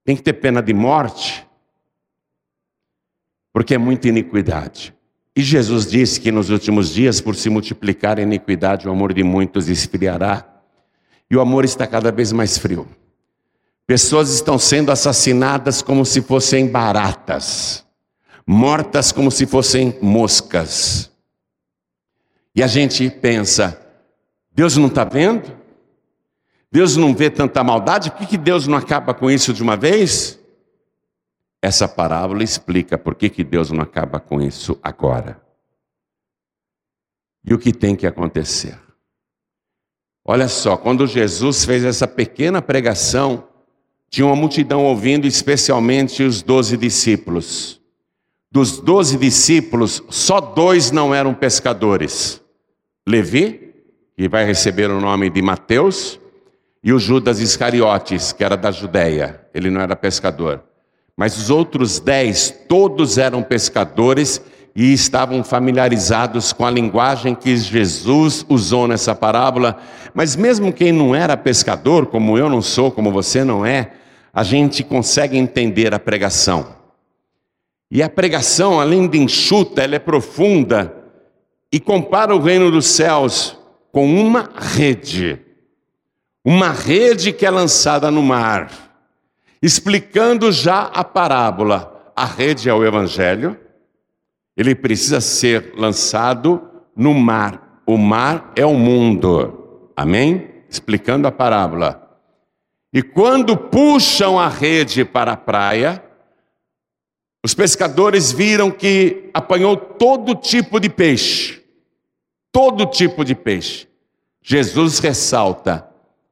Tem que ter pena de morte, porque é muita iniquidade. E Jesus disse que nos últimos dias, por se multiplicar a iniquidade, o amor de muitos esfriará. E o amor está cada vez mais frio. Pessoas estão sendo assassinadas como se fossem baratas, mortas como se fossem moscas. E a gente pensa, Deus não está vendo? Deus não vê tanta maldade? Por que Deus não acaba com isso de uma vez? Essa parábola explica por que Deus não acaba com isso agora. E o que tem que acontecer? Olha só, quando Jesus fez essa pequena pregação, tinha uma multidão ouvindo, especialmente os 12 discípulos. Dos 12 discípulos, só 2 não eram pescadores. Levi, que vai receber o nome de Mateus, e o Judas Iscariotes, que era da Judeia. Ele não era pescador. Mas os outros 10, todos eram pescadores e estavam familiarizados com a linguagem que Jesus usou nessa parábola. Mas mesmo quem não era pescador, como eu não sou, como você não é, a gente consegue entender a pregação. E a pregação, além de enxuta, ela é profunda e compara o reino dos céus com uma rede. Uma rede que é lançada no mar, explicando já a parábola. A rede é o Evangelho, ele precisa ser lançado no mar. O mar é o mundo, amém? Explicando a parábola. E quando puxam a rede para a praia, os pescadores viram que apanhou todo tipo de peixe. Todo tipo de peixe. Jesus ressalta: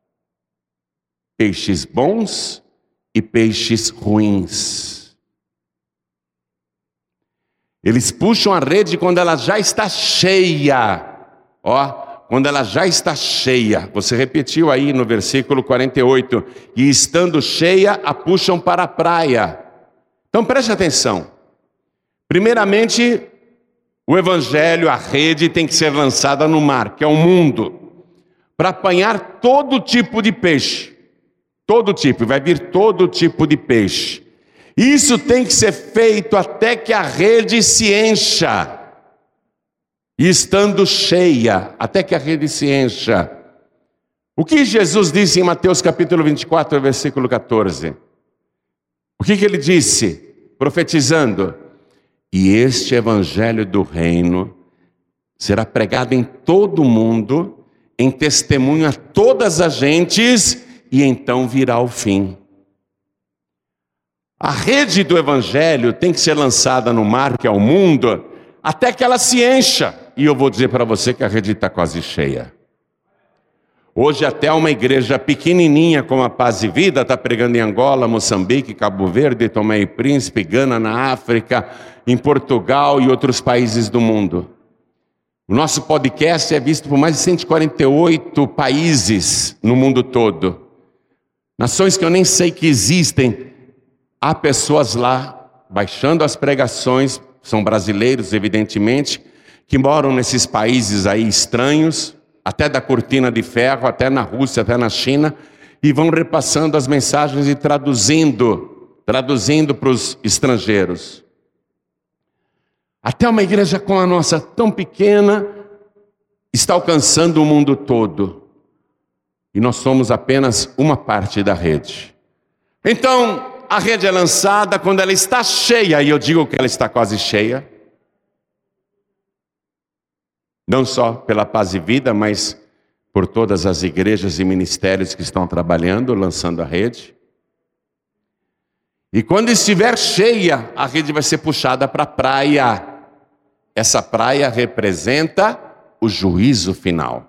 peixes bons e peixes ruins. Eles puxam a rede quando ela já está cheia. Quando ela já está cheia. Você repetiu aí no versículo 48. E estando cheia, a puxam para a praia. Então preste atenção. Primeiramente, o Evangelho, a rede, tem que ser lançada no mar, que é o mundo, para apanhar todo tipo de peixe. Todo tipo, vai vir todo tipo de peixe. Isso tem que ser feito até que a rede se encha. E estando cheia, até que a rede se encha. O que Jesus disse em Mateus capítulo 24, versículo 14? O que ele disse? Profetizando: e este evangelho do reino será pregado em todo o mundo, em testemunho a todas as gentes, e então virá o fim. A rede do evangelho tem que ser lançada no mar, que é o mundo, até que ela se encha. E eu vou dizer para você que a rede está quase cheia. Hoje até uma igreja pequenininha como a Paz e Vida está pregando em Angola, Moçambique, Cabo Verde, Tomé e Príncipe, Gana na África, em Portugal e outros países do mundo. O nosso podcast é visto por mais de 148 países no mundo todo. Nações que eu nem sei que existem. Há pessoas lá baixando as pregações, são brasileiros evidentemente, que moram nesses países aí estranhos, até da cortina de ferro, até na Rússia, até na China, e vão repassando as mensagens e traduzindo para os estrangeiros. Até uma igreja como a nossa, tão pequena, está alcançando o mundo todo. E nós somos apenas uma parte da rede. Então, a rede é lançada quando ela está cheia, e eu digo que ela está quase cheia. Não só pela Paz e Vida, mas por todas as igrejas e ministérios que estão trabalhando, lançando a rede. E quando estiver cheia, a rede vai ser puxada para a praia. Essa praia representa o juízo final.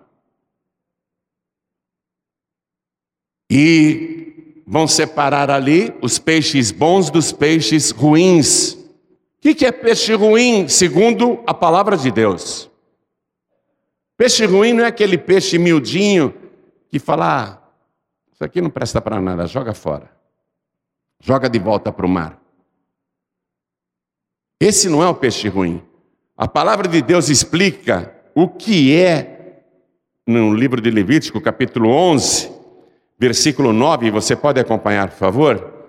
E vão separar ali os peixes bons dos peixes ruins. O que é peixe ruim, segundo a palavra de Deus? Peixe ruim não é aquele peixe miudinho que fala: isso aqui não presta para nada, joga fora. Joga de volta para o mar. Esse não é o peixe ruim. A palavra de Deus explica o que é, no livro de Levítico, capítulo 11, versículo 9, você pode acompanhar, por favor?